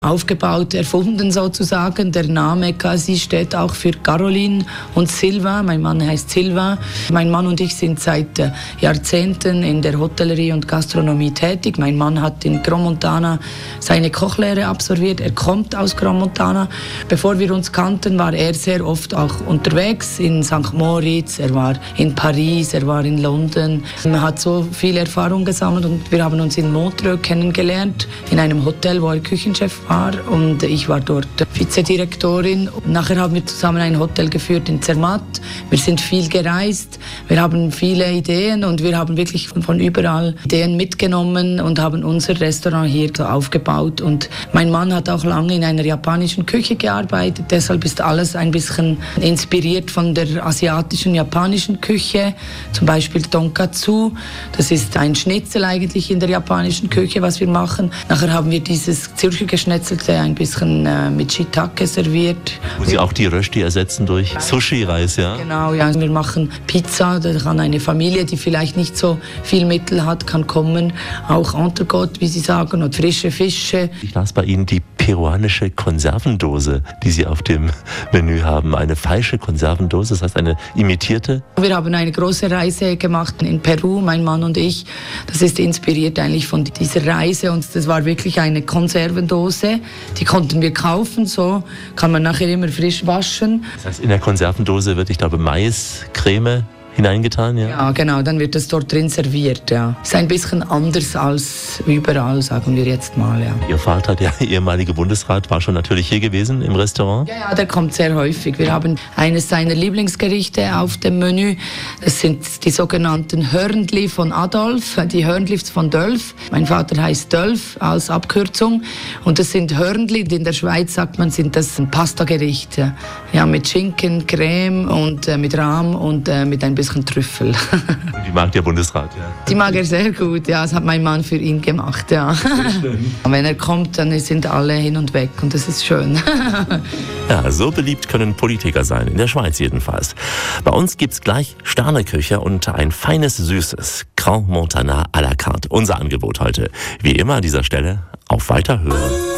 aufgebaut, erfunden sozusagen. Der Name Casi steht auch für Caroline und Silva. Mein Mann heißt Silva. Mein Mann und ich sind seit Jahrzehnten in der Hotellerie und Gastronomie tätig. Mein Mann hat in Crans-Montana seine Kochlehre absolviert. Er kommt aus Crans-Montana. Bevor wir uns kannten, war er sehr oft auch unterwegs in St. Moritz. Er war in Paris, er war in London. Er hat so viel Erfahrung gesammelt und wir haben uns in Montreux kennengelernt, in einem Hotel, wo er Küchenchef war. Und ich war dort Vizedirektorin. Nachher haben wir zusammen ein Hotel geführt in Zermatt. Wir sind viel gereist, wir haben viele Ideen und wir haben wirklich von überall Ideen mitgenommen und haben unser Restaurant hier so aufgebaut. Und mein Mann hat auch lange in einer japanischen Küche gearbeitet, deshalb ist alles ein bisschen inspiriert von der asiatischen, japanischen Küche. Zum Beispiel Tonkatsu, das ist ein Schnitzel eigentlich in der japanischen Küche, was wir machen. Nachher haben wir dieses Zürcher Geschnitzelte ein bisschen mit Shiitake serviert. Wo Sie auch die Rösti ersetzen durch Sushi-Reis, ja? Genau, ja. Wir machen Pizza, da kann eine Familie, die vielleicht nicht so viel Mittel hat, kann kommen. Auch Entrecote, wie Sie sagen, und frische Fische. Ich las bei Ihnen die peruanische Konservendose, die Sie auf dem Menü haben. Eine falsche Konservendose, das heißt eine imitierte? Wir haben eine große Reise gemacht in Peru, mein Mann und ich. Das ist inspiriert eigentlich von dieser Reise und das war wirklich eine Konservendose. Die konnten wir kaufen, so kann man nachher immer frisch waschen. Das heißt, in der Konservendose wird, ich glaube, Maiscreme hineingetan, ja? Ja, genau, dann wird das dort drin serviert, ja. Ist ein bisschen anders als überall, sagen wir jetzt mal, ja. Ihr Vater, der ehemalige Bundesrat, war schon natürlich hier gewesen im Restaurant? Ja, der kommt sehr häufig. Wir haben eines seiner Lieblingsgerichte auf dem Menü. Das sind die sogenannten Hörnli von Adolf, die Hörnlis von Dölf. Mein Vater heißt Dölf als Abkürzung. Und das sind Hörnli, in der Schweiz sagt man, sind das Pastagerichte. Ja, mit Schinken, Creme und mit Rahm und mit ein bisschen Trüffel. Und die mag der Bundesrat, ja? Die mag er sehr gut, ja. Das hat mein Mann für ihn gemacht, ja. Wenn er kommt, dann sind alle hin und weg und das ist schön. Ja, so beliebt können Politiker sein, in der Schweiz jedenfalls. Bei uns gibt's gleich Sterneküche und ein feines Süßes. Crans-Montana à la carte, unser Angebot heute. Wie immer an dieser Stelle, auf Weiterhören.